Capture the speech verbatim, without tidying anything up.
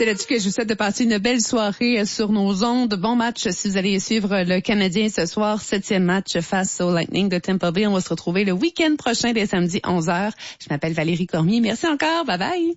C'est là-dessus que je vous souhaite de passer une belle soirée sur nos ondes. Bon match si vous allez suivre le Canadien ce soir. Septième match face au Lightning de Tampa Bay. On va se retrouver le week-end prochain dès samedi onze heures. Je m'appelle Valérie Cormier. Merci encore. Bye bye.